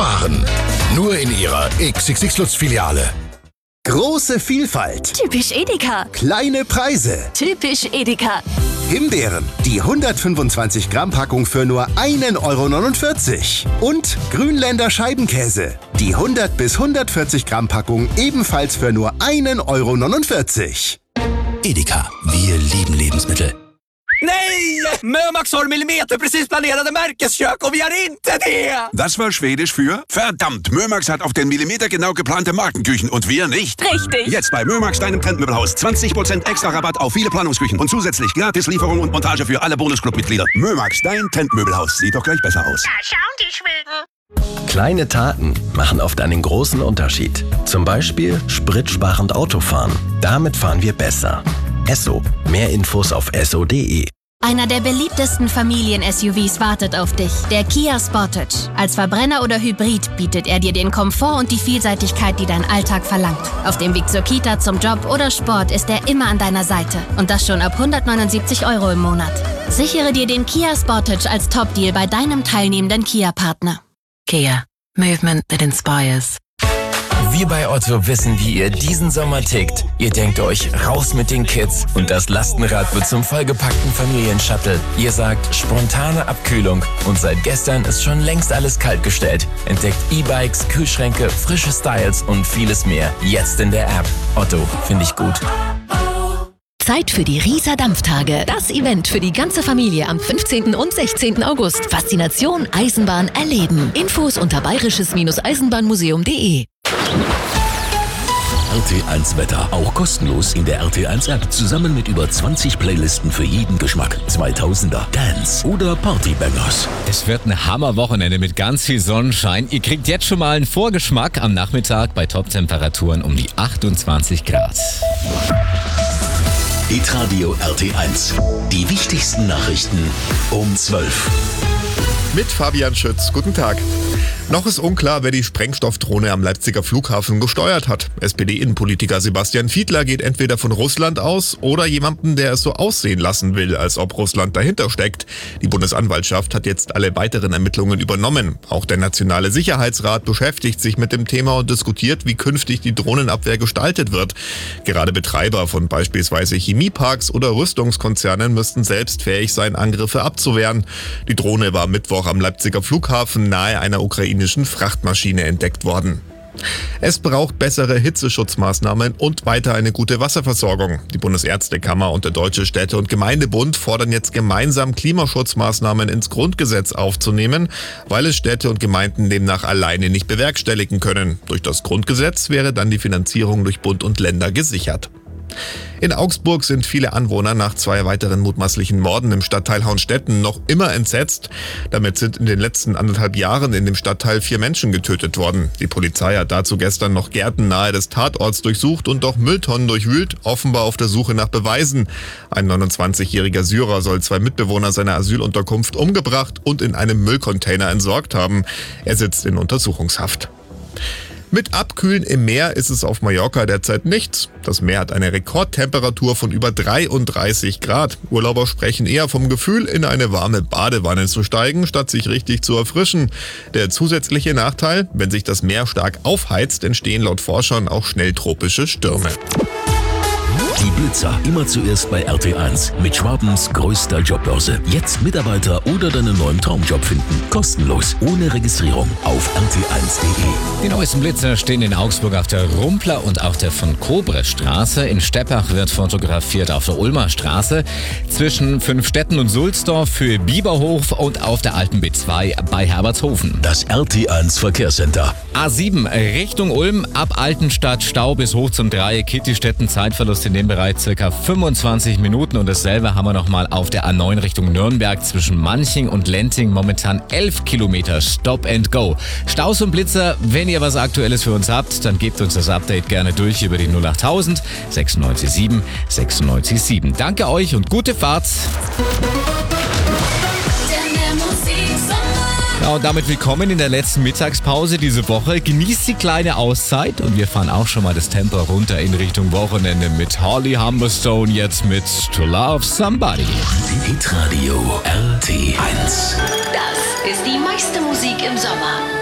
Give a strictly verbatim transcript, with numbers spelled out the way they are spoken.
sparen. Nur in ihrer X X X Lutz-Filiale. Große Vielfalt. Typisch Edeka. Kleine Preise. Typisch Edeka. Himbeeren, die hundertfünfundzwanzig Gramm Packung für nur ein Euro neunundvierzig. Und Grünländer Scheibenkäse, die hundert bis hundertvierzig Gramm Packung ebenfalls für nur ein Euro neunundvierzig. Edeka, wir lieben Lebensmittel. Nej! Mömax har millimeter precis planerade märkeskök och vi har inte det! Das war Schwedisch für verdammt, Mömax hat auf den Millimeter genau geplante Markenküchen und wir nicht. Richtig. Jetzt bei Mömax, deinem Trendmöbelhaus. zwanzig Prozent extra Rabatt auf viele Planungsküchen und zusätzlich Gratislieferung und Montage für alle Bonusclub-Mitglieder. Mömax, dein Trendmöbelhaus. Sieht doch gleich besser aus. Da schauen die Schweden. Kleine Taten machen oft einen großen Unterschied. Zum Beispiel spritsparend Autofahren. Damit fahren wir besser. Esso. Mehr Infos auf esso punkt de. Einer der beliebtesten Familien-S U Vs wartet auf dich, der Kia Sportage. Als Verbrenner oder Hybrid bietet er dir den Komfort und die Vielseitigkeit, die dein Alltag verlangt. Auf dem Weg zur Kita, zum Job oder Sport ist er immer an deiner Seite. Und das schon ab hundertneunundsiebzig Euro im Monat. Sichere dir den Kia Sportage als Top-Deal bei deinem teilnehmenden Kia-Partner. Kia. Movement that inspires. Wir bei Otto wissen, wie ihr diesen Sommer tickt. Ihr denkt euch, raus mit den Kids und das Lastenrad wird zum vollgepackten Familienshuttle. Ihr sagt, spontane Abkühlung und seit gestern ist schon längst alles kaltgestellt. Entdeckt E-Bikes, Kühlschränke, frische Styles und vieles mehr. Jetzt in der App. Otto, finde ich gut. Zeit für die Rieser Dampftage. Das Event für die ganze Familie am fünfzehnten und sechzehnten August. Faszination Eisenbahn erleben. Infos unter bayerisches-eisenbahnmuseum punkt de. R T eins Wetter. Auch kostenlos in der R T eins App. Zusammen mit über zwanzig Playlisten für jeden Geschmack. zweitausender, Dance oder Partybangers. Es wird ein Hammerwochenende mit ganz viel Sonnenschein. Ihr kriegt jetzt schon mal einen Vorgeschmack am Nachmittag bei Top-Temperaturen um die achtundzwanzig Grad. Hitradio R T eins. Die wichtigsten Nachrichten um zwölf. Mit Fabian Schütz. Guten Tag. Noch ist unklar, wer die Sprengstoffdrohne am Leipziger Flughafen gesteuert hat. S P D-Innenpolitiker Sebastian Fiedler geht entweder von Russland aus oder jemanden, der es so aussehen lassen will, als ob Russland dahinter steckt. Die Bundesanwaltschaft hat jetzt alle weiteren Ermittlungen übernommen. Auch der Nationale Sicherheitsrat beschäftigt sich mit dem Thema und diskutiert, wie künftig die Drohnenabwehr gestaltet wird. Gerade Betreiber von beispielsweise Chemieparks oder Rüstungskonzernen müssten selbst fähig sein, Angriffe abzuwehren. Die Drohne war Mittwoch am Leipziger Flughafen nahe einer ukrainischen Frachtmaschine entdeckt worden. Es braucht bessere Hitzeschutzmaßnahmen und weiter eine gute Wasserversorgung. Die Bundesärztekammer und der Deutsche Städte- und Gemeindebund fordern jetzt gemeinsam Klimaschutzmaßnahmen ins Grundgesetz aufzunehmen, weil es Städte und Gemeinden demnach alleine nicht bewerkstelligen können. Durch das Grundgesetz wäre dann die Finanzierung durch Bund und Länder gesichert. In Augsburg sind viele Anwohner nach zwei weiteren mutmaßlichen Morden im Stadtteil Hauenstetten noch immer entsetzt. Damit sind in den letzten anderthalb Jahren in dem Stadtteil vier Menschen getötet worden. Die Polizei hat dazu gestern noch Gärten nahe des Tatorts durchsucht und auch Mülltonnen durchwühlt, offenbar auf der Suche nach Beweisen. Ein neunundzwanzigjähriger Syrer soll zwei Mitbewohner seiner Asylunterkunft umgebracht und in einem Müllcontainer entsorgt haben. Er sitzt in Untersuchungshaft. Mit Abkühlen im Meer ist es auf Mallorca derzeit nichts. Das Meer hat eine Rekordtemperatur von über dreiunddreißig Grad. Urlauber sprechen eher vom Gefühl, in eine warme Badewanne zu steigen, statt sich richtig zu erfrischen. Der zusätzliche Nachteil, wenn sich das Meer stark aufheizt, entstehen laut Forschern auch schnell tropische Stürme. Die Blitzer, immer zuerst bei R T eins. Mit Schwabens größter Jobbörse. Jetzt Mitarbeiter oder deinen neuen Traumjob finden. Kostenlos, ohne Registrierung. Auf R T eins punkt de. Die neuesten Blitzer stehen in Augsburg auf der Rumpler und auf der von Kobres Straße. In Steppach wird fotografiert auf der Ulmer Straße. Zwischen Fünfstetten und Sulzdorf für Bieberhof und auf der alten B zwei bei Herbertshofen. Das R T eins Verkehrscenter. A sieben Richtung Ulm, ab Altenstadt Stau bis hoch zum Dreieck Kittistetten. Zeitverlust in dem Bereich circa fünfundzwanzig Minuten und dasselbe haben wir nochmal auf der A neun Richtung Nürnberg zwischen Manching und Lenting. Momentan elf Kilometer Stop and Go. Staus und Blitzer, wenn ihr was Aktuelles für uns habt, dann gebt uns das Update gerne durch über die null achttausend sechsundneunzig sieben sechsundneunzig sieben. Danke euch und gute Fahrt. Ja, und damit willkommen in der letzten Mittagspause diese Woche. Genießt die kleine Auszeit und wir fahren auch schon mal das Tempo runter in Richtung Wochenende mit Holly Humberstone, jetzt mit To Love Somebody. Hitradio R T eins. Das ist die meiste Musik im Sommer.